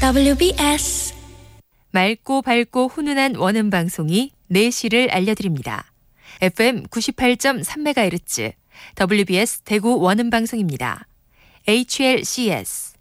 WBS 맑고 밝고 훈훈한 원음 방송이 4시를 알려드립니다. FM 98.3MHz WBS 대구 원음 방송입니다. HLCS